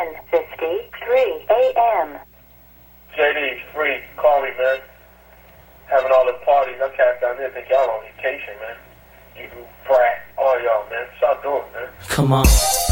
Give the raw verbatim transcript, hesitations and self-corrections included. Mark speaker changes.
Speaker 1: ten fifty-three a.m.
Speaker 2: J D, free. Call me, man. Having all the parties. I cast down there think y'all on vacation, man. You brat. All y'all, man. Stop doing it, man.
Speaker 3: Come on.